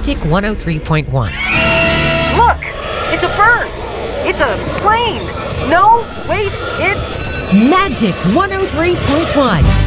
Magic 103.1. Look! It's a bird! It's a plane! No, wait, it's... Magic 103.1.